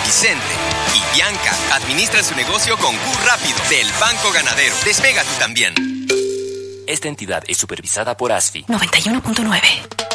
Vicente y Bianca administran su negocio con Q Rápido del Banco Ganadero. Despega tú también. Esta entidad es supervisada por ASFI. 91.9.